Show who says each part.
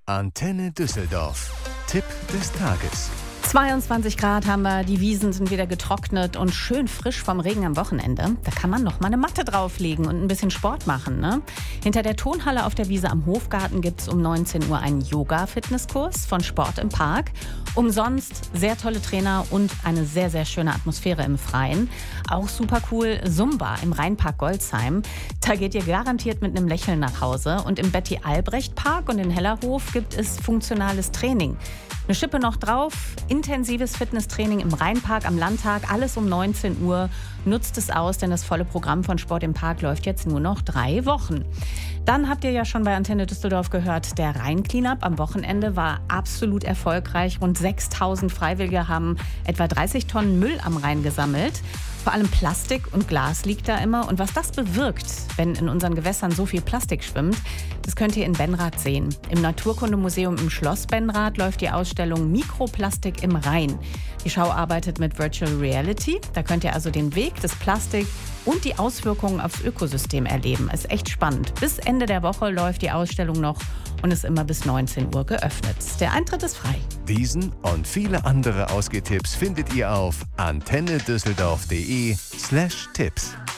Speaker 1: Antenne Düsseldorf. Tipp des Tages.
Speaker 2: 22 Grad haben wir, die Wiesen sind wieder getrocknet und schön frisch vom Regen am Wochenende. Da kann man noch mal eine Matte drauflegen und ein bisschen Sport machen, ne? Hinter der Tonhalle auf der Wiese am Hofgarten gibt es um 19 Uhr einen Yoga-Fitnesskurs von Sport im Park. Umsonst, sehr tolle Trainer und eine sehr, sehr schöne Atmosphäre im Freien. Auch super cool, Zumba im Rheinpark Golzheim. Da geht ihr garantiert mit einem Lächeln nach Hause. Und im Betty-Albrecht-Park und in Hellerhof gibt es funktionales Training. Eine Schippe noch drauf, intensives Fitnesstraining im Rheinpark am Landtag, alles um 19 Uhr. Nutzt es aus, denn das volle Programm von Sport im Park läuft jetzt nur noch 3 Wochen. Dann habt ihr ja schon bei Antenne Düsseldorf gehört, der Rhein-Cleanup am Wochenende war absolut erfolgreich. Rund 6.000 Freiwillige haben etwa 30 Tonnen Müll am Rhein gesammelt. Vor allem Plastik und Glas liegt da immer. Und was das bewirkt, wenn in unseren Gewässern so viel Plastik schwimmt, das könnt ihr in Benrath sehen. Im Naturkundemuseum im Schloss Benrath läuft die Ausstellung Mikroplastik im Rhein. Die Schau arbeitet mit Virtual Reality. Da könnt ihr also den Weg des Plastik und die Auswirkungen aufs Ökosystem erleben. Ist echt spannend. Bis Ende der Woche läuft die Ausstellung noch und ist immer bis 19 Uhr geöffnet. Der Eintritt ist frei.
Speaker 1: Diesen und viele andere Ausgehtipps findet ihr auf antennedüsseldorf.de/Tipps.